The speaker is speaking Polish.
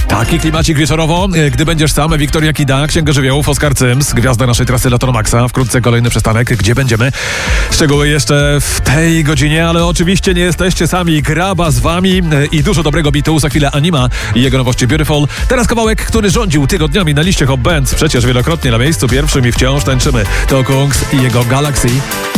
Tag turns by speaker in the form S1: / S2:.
S1: Taki klimacik wieczorowo. Gdy będziesz sam, Wiktoria Kida, Księga Żywiołów, Oskar Cyms, gwiazda naszej trasy Loto Maxa. Wkrótce kolejny przystanek. Gdzie będziemy? Szczegóły jeszcze w tej godzinie, ale oczywiście nie jesteście sami. Graba z wami i dużo dobrego bitu. Za chwilę Anima i jego nowości Beautiful. Teraz kawałek, który rządził tygodniami na liście Hot Bands. Przecież wielokrotnie na miejscu pierwszym i wciąż tańczymy. To Kungs i jego Galaxy.